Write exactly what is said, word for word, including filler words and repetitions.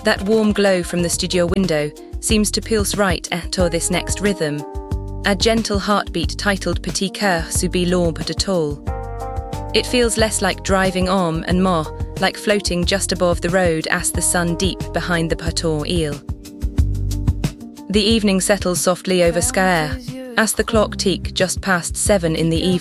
That warm glow from the studio window seems to pulse right into this next rhythm, a gentle heartbeat titled Petit cœur subit l'aube de tôle. It feels less like driving on and more like floating just above the road as the sun deep behind the Pator Ile. The evening settles softly over Scaer as the clock tick just past seven in the evening.